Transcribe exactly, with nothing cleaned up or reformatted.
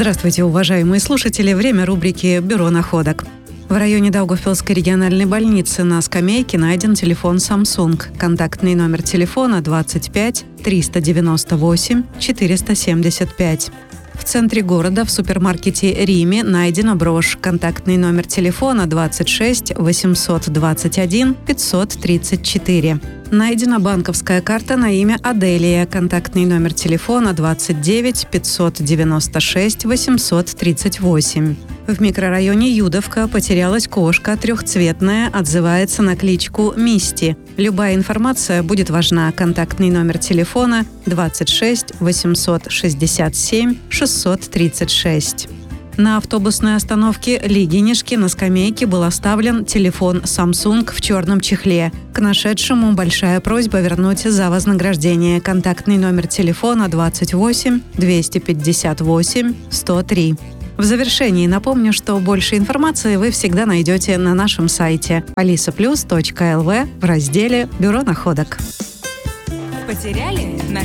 Здравствуйте, уважаемые слушатели. Время рубрики «Бюро находок». В районе Даугавпилской региональной больницы на скамейке найден телефон Samsung. Контактный номер телефона двадцать пять триста девяносто восемь четыреста семьдесят пять. В центре города в супермаркете «Риме» найдена брошь. Контактный номер телефона двадцать шесть восемьсот двадцать один пятьсот тридцать четыре. Найдена банковская карта на имя Аделия. Контактный номер телефона двадцать девять пятьсот девяносто шесть восемьсот тридцать восемь. В микрорайоне Юдовка потерялась кошка трехцветная, отзывается на кличку Мисти. Любая информация будет важна. Контактный номер телефона двадцать шесть восемьсот шестьдесят семь шестьсот тридцать шесть. На автобусной остановке Лигинишки на скамейке был оставлен телефон Samsung в черном чехле. К нашедшему большая просьба вернуть за вознаграждение. Контактный номер телефона двадцать восемь двести пятьдесят восемь сто три. В завершении напомню, что больше информации вы всегда найдете на нашем сайте алиса плюс точка эл ви в разделе «Бюро находок». Потеряли?